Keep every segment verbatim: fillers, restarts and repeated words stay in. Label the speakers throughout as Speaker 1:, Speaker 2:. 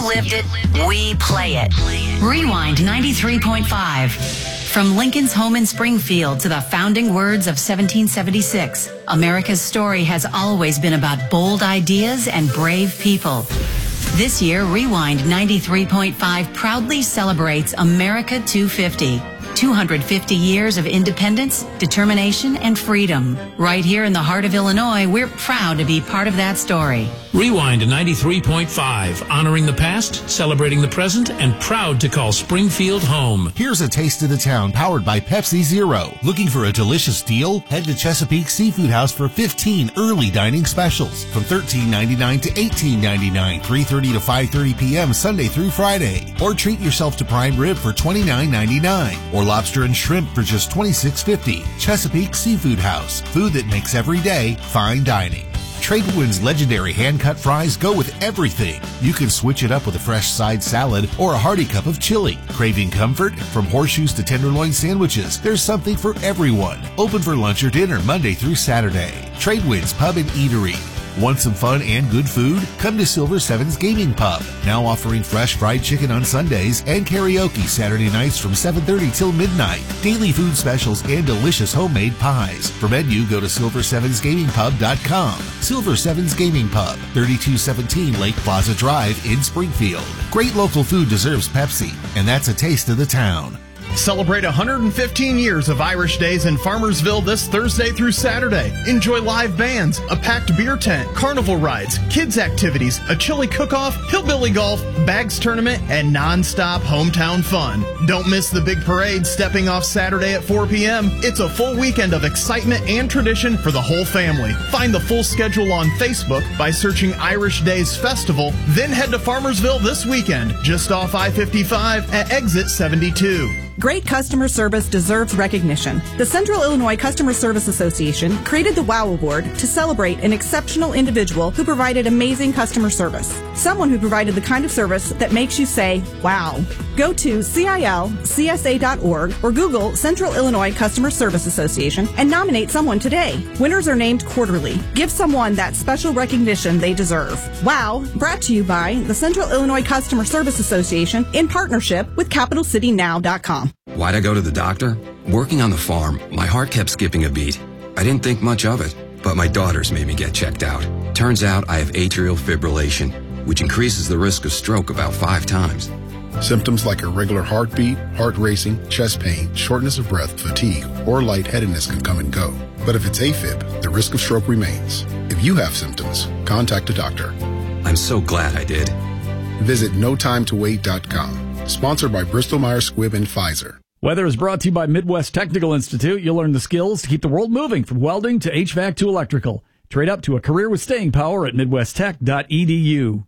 Speaker 1: lived it, we play it. Rewind ninety-three point five. From Lincoln's home in Springfield to the founding words of seventeen seventy-six, America's story has always been about bold ideas and brave people. This year, Rewind ninety-three point five proudly celebrates America two fifty. two hundred fifty years of independence, determination, and freedom. Right here in the heart of Illinois, we're proud to be part of that story.
Speaker 2: Rewind ninety-three point five, honoring the past, celebrating the present, and proud to call Springfield home.
Speaker 3: Here's a taste of the town powered by Pepsi Zero. Looking for a delicious deal? Head to Chesapeake Seafood House for fifteen early dining specials from thirteen ninety-nine to eighteen ninety-nine, three thirty to five thirty p.m. Sunday through Friday. Or treat yourself to prime rib for twenty-nine ninety-nine, or lobster and shrimp for just twenty-six fifty. Chesapeake Seafood House, food that makes every day fine dining. Tradewinds legendary hand-cut fries go with everything. You can switch it up with a fresh side salad or a hearty cup of chili. Craving comfort? From horseshoes to tenderloin sandwiches, there's something for everyone. Open for lunch or dinner Monday through Saturday. Tradewinds Pub and Eatery. Want some fun and good food? Come to Silver Sevens Gaming Pub, now offering fresh fried chicken on Sundays and karaoke Saturday nights from seven thirty till midnight. Daily food specials and delicious homemade pies. For menu, go to silver sevens gaming pub dot com. Silver Sevens Gaming Pub, thirty-two seventeen Lake Plaza Drive in Springfield. Great local food deserves Pepsi, and that's a taste of the town.
Speaker 4: Celebrate one hundred fifteen years of Irish Days in Farmersville this Thursday through Saturday. Enjoy live bands, a packed beer tent, carnival rides, kids activities, a chili cook-off, hillbilly golf, bags tournament, and non-stop hometown fun. Don't miss the big parade stepping off Saturday at four p.m. It's a full weekend of excitement and tradition for the whole family. Find the full schedule on Facebook by searching Irish Days Festival, then head to Farmersville this weekend, just off I fifty-five at exit seventy-two.
Speaker 5: Great customer service deserves recognition. The Central Illinois Customer Service Association created the WOW Award to celebrate an exceptional individual who provided amazing customer service. Someone who provided the kind of service that makes you say, wow. Go to C I L C S A dot org or Google Central Illinois Customer Service Association and nominate someone today. Winners are named quarterly. Give someone that special recognition they deserve. WOW, brought to you by the Central Illinois Customer Service Association in partnership with capital city now dot com.
Speaker 6: Why'd I go to the doctor? Working on the farm, my heart kept skipping a beat. I didn't think much of it, but my daughters made me get checked out. Turns out I have atrial fibrillation, which increases the risk of stroke about five times.
Speaker 7: Symptoms like irregular heartbeat, heart racing, chest pain, shortness of breath, fatigue, or lightheadedness can come and go. But if it's AFib, the risk of stroke remains. If you have symptoms, contact a doctor.
Speaker 6: I'm so glad I did.
Speaker 7: Visit no time to wait dot com. Sponsored by Bristol Myers Squibb and Pfizer.
Speaker 8: Weather is brought to you by Midwest Technical Institute. You'll learn the skills to keep the world moving, from welding to H V A C to electrical. Trade up to a career with staying power at midwest tech dot e d u.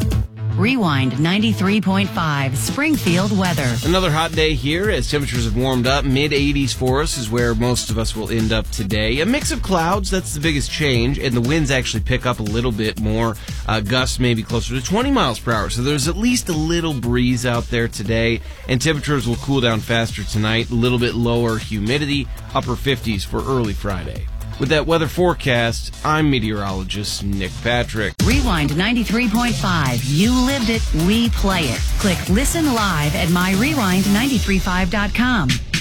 Speaker 1: Rewind ninety-three point five, Springfield weather.
Speaker 9: Another hot day here as temperatures have warmed up. mid eighties for us is where most of us will end up today. A mix of clouds, that's the biggest change, and the winds actually pick up a little bit more. Uh, gusts maybe closer to twenty miles per hour, so there's at least a little breeze out there today, and temperatures will cool down faster tonight. A little bit lower humidity, upper fifties for early Friday. With that weather forecast, I'm meteorologist Nick Patrick.
Speaker 1: Rewind ninety-three point five. You lived it, we play it. Click Listen Live at my rewind nine three five dot com.